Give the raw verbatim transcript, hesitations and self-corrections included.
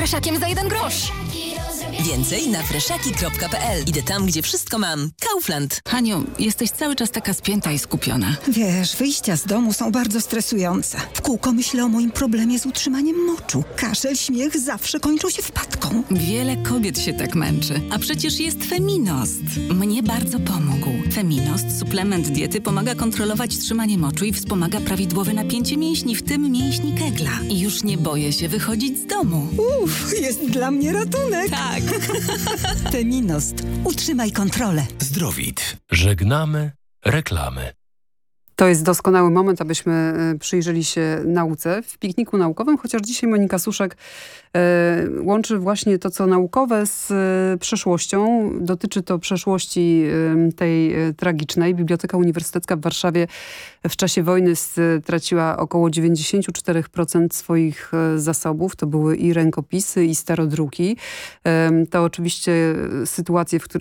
freshakiem za jeden grosz. Więcej na freshaki kropka p l. Idę tam, gdzie wszystko mam. Kaufland. Haniu, jesteś cały czas taka spięta i skupiona. Wiesz, wyjścia z domu są bardzo stresujące. W kółko myślę o moim problemie z utrzymaniem moczu. Kaszel, śmiech zawsze kończą się wpadką. Wiele kobiet się tak męczy. A przecież jest Feminost. Mnie bardzo pomógł. Feminost, suplement diety, pomaga kontrolować trzymanie moczu i wspomaga prawidłowe napięcie mięśni, w tym mięśni Kegla. I już nie boję się wychodzić z domu. Uff, jest dla mnie ratunek. Tak. Feminost. Utrzymaj kontrolę. Zdrowit. Żegnamy reklamy. To jest doskonały moment, abyśmy przyjrzeli się nauce w pikniku naukowym, chociaż dzisiaj Monika Suszek e, łączy właśnie to, co naukowe z e, przeszłością. Dotyczy to przeszłości e, tej e, tragicznej. Biblioteka Uniwersytecka w Warszawie w czasie wojny straciła około dziewięćdziesiąt cztery procent swoich e, zasobów. To były i rękopisy, i starodruki. E, to oczywiście sytuacje, w których